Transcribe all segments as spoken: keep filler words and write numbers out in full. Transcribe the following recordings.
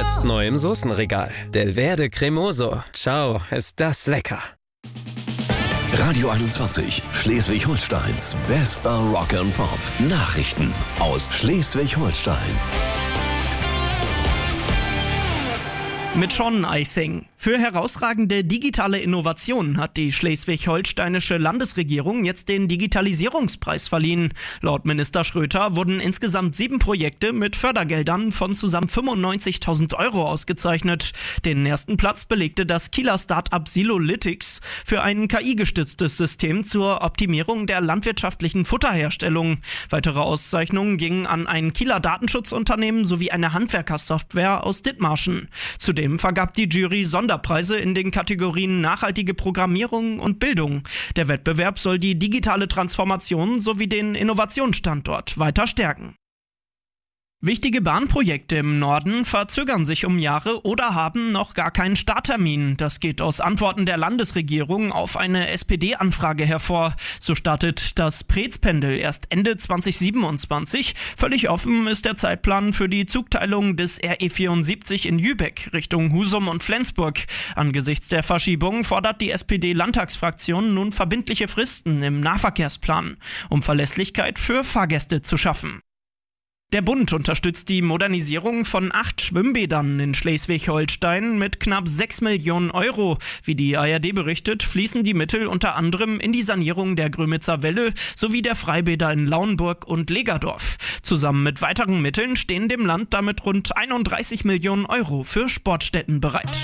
Jetzt neu im Soßenregal. Delverde Cremoso. Ciao, ist das lecker. Radio einundzwanzig, Schleswig-Holsteins bester Rock and Pop. Nachrichten aus Schleswig-Holstein. Mit Sean Eising. Für herausragende digitale Innovationen hat die schleswig-holsteinische Landesregierung jetzt den Digitalisierungspreis verliehen. Laut Minister Schröter wurden insgesamt sieben Projekte mit Fördergeldern von zusammen fünfundneunzigtausend Euro ausgezeichnet. Den ersten Platz belegte das Kieler Start-up Silolytics für ein K I-gestütztes System zur Optimierung der landwirtschaftlichen Futterherstellung. Weitere Auszeichnungen gingen an ein Kieler Datenschutzunternehmen sowie eine Handwerkersoftware aus Dithmarschen. Zudem Zudem vergab die Jury Sonderpreise in den Kategorien nachhaltige Programmierung und Bildung. Der Wettbewerb soll die digitale Transformation sowie den Innovationsstandort weiter stärken. Wichtige Bahnprojekte im Norden verzögern sich um Jahre oder haben noch gar keinen Starttermin. Das geht aus Antworten der Landesregierung auf eine S P D-Anfrage hervor. So startet das Preetz-Pendel erst Ende zwanzig siebenundzwanzig. Völlig offen ist der Zeitplan für die Zugteilung des R E vierundsiebzig in Jübeck Richtung Husum und Flensburg. Angesichts der Verschiebung fordert die S P D-Landtagsfraktion nun verbindliche Fristen im Nahverkehrsplan, um Verlässlichkeit für Fahrgäste zu schaffen. Der Bund unterstützt die Modernisierung von acht Schwimmbädern in Schleswig-Holstein mit knapp sechs Millionen Euro. Wie die A R D berichtet, fließen die Mittel unter anderem in die Sanierung der Grömitzer Welle sowie der Freibäder in Lauenburg und Legerdorf. Zusammen mit weiteren Mitteln stehen dem Land damit rund einunddreißig Millionen Euro für Sportstätten bereit.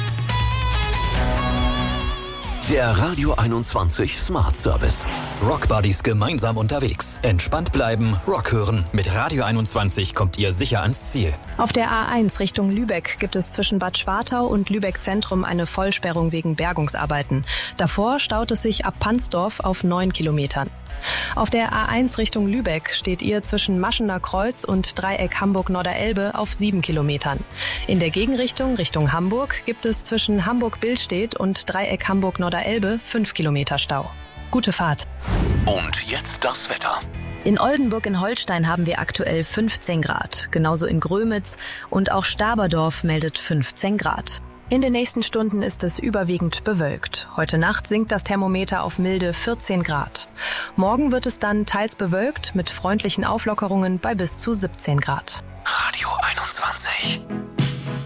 Der Radio einundzwanzig Smart Service. Rockbuddies gemeinsam unterwegs. Entspannt bleiben, Rock hören. Mit Radio einundzwanzig kommt ihr sicher ans Ziel. Auf der A eins Richtung Lübeck gibt es zwischen Bad Schwartau und Lübeck Zentrum eine Vollsperrung wegen Bergungsarbeiten. Davor staut es sich ab Pansdorf auf neun Kilometern. Auf der A eins Richtung Lübeck steht ihr zwischen Maschener Kreuz und Dreieck Hamburg-Norderelbe auf sieben Kilometern. In der Gegenrichtung Richtung Hamburg gibt es zwischen Hamburg-Billstedt und Dreieck Hamburg-Norderelbe fünf Kilometer Stau. Gute Fahrt. Und jetzt das Wetter. In Oldenburg in Holstein haben wir aktuell fünfzehn Grad, genauso in Grömitz, und auch Staberdorf meldet fünfzehn Grad. In den nächsten Stunden ist es überwiegend bewölkt. Heute Nacht sinkt das Thermometer auf milde vierzehn Grad. Morgen wird es dann teils bewölkt mit freundlichen Auflockerungen bei bis zu siebzehn Grad. Radio einundzwanzig.